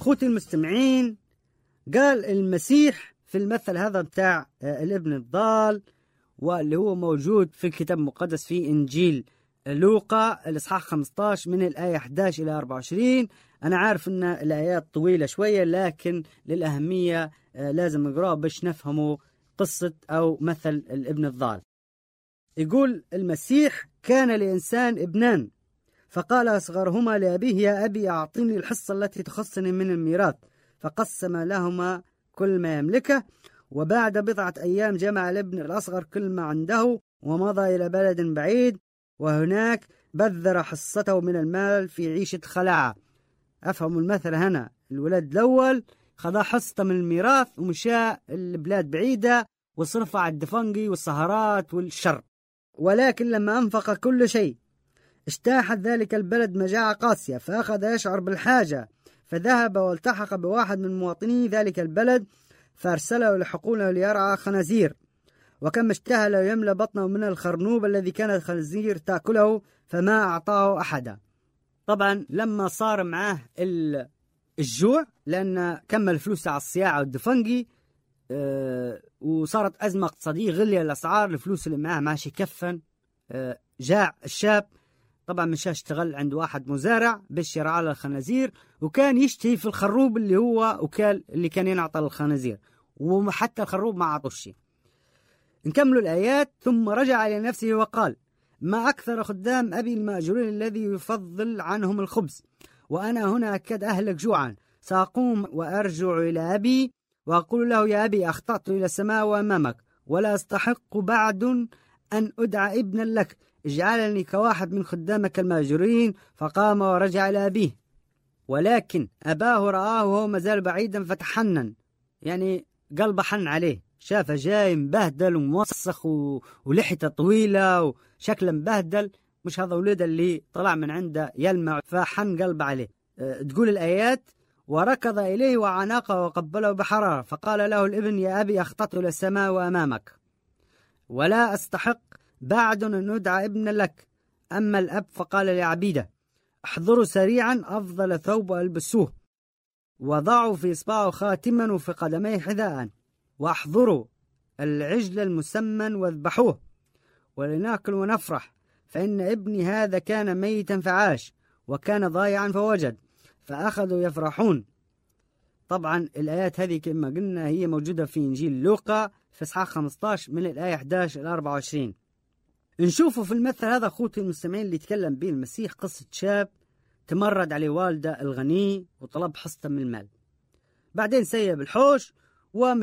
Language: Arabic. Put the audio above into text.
خوتي المستمعين، قال المسيح في المثل هذا بتاع الابن الضال، واللي هو موجود في الكتاب المقدس في إنجيل لوقا الإصحاح 15 من الآية 11 إلى 24. أنا عارف أن الآيات طويلة شوية، لكن للأهمية لازم نقرأ باش نفهموا قصة أو مثل الابن الضال. يقول المسيح: كان لإنسان ابنان، فقال أصغرهما لأبيه: يا أبي أعطني الحصة التي تخصني من الميراث، فقسم لهما كل ما يملكه. وبعد بضعة أيام جمع الابن الأصغر كل ما عنده ومضى إلى بلد بعيد، وهناك بذر حصته من المال في عيشة خلاعة. أفهم المثل هنا، الولد الأول خذا حصته من الميراث ومشى البلاد بعيدة وصرف على الدفنقي والسهرات والشر، ولكن لما أنفق كل شيء اجتاحت ذلك البلد مجاعة قاسية، فأخذ يشعر بالحاجة، فذهب والتحق بواحد من مواطني ذلك البلد، فأرسله لحقوله ليرعى خنازير، وكم اشتهى له يملأ بطنه من الخرنوب الذي كانت الخنازير تأكله، فما أعطاه أحدا. طبعا لما صار معاه الجوع، لأن كمل فلوسه على الصياعة والدفنقي، وصارت أزمة اقتصادية، غلي الأسعار، الفلوس اللي معاه ماشي كفن. جاع الشاب، طبعا مش اشتغل عند واحد مزارع باش يرعى له الخنازير، وكان يشتهي في الخروب اللي هو وكال اللي كان ينعطى للخنازير، وحتى الخروب ما عطوش شيء. نكملوا الآيات. ثم رجع إلى نفسه وقال: ما أكثر خدام أبي المأجورين الذي يفضل عنهم الخبز، وأنا هنا أكاد أهلك جوعا. سأقوم وأرجع إلى أبي وأقول له: يا أبي، أخطأت إلى السماء وأمامك، ولا أستحق بعد أن أدعى ابنا لك، اجعلني كواحد من خدامك المأجورين. فقام ورجع إلى أبيه. ولكن أباه رآه وهو مازال بعيدا فتحنن، يعني قلبه حن عليه، شافه جاي مبهدل وموسخ ولحيته طويلة وشكله مبهدل، مش هذا ولد اللي طلع من عنده يلمع، فحن قلبه عليه. تقول الآيات: وركض إليه وعناقه وقبله بحرارة، فقال له الابن: يا أبي، أخطأت إلى السماء وأمامك، ولا أستحق بعد أن أدعى ابنا لك. أما الأب فقال لعبيده: احضروا سريعا أفضل ثوب ألبسوه، وضعوا في إصبعه خاتما وفي قدميه حذاء، وأحضروا العجل المسمن واذبحوه، ولنأكل ونفرح، فإن ابني هذا كان ميتا فعاش، وكان ضايعا فوجد، فأخذوا يفرحون. طبعا الآيات هذه كما قلنا هي موجودة في إنجيل لوقا في إصحاح 15 من الآية 11 إلى 24. نشوفوا في المثل هذا خوتي المستمعين اللي يتكلم به المسيح قصة شاب تمرد عليه والده الغني وطلب حصة من المال، بعدين سيب الحوش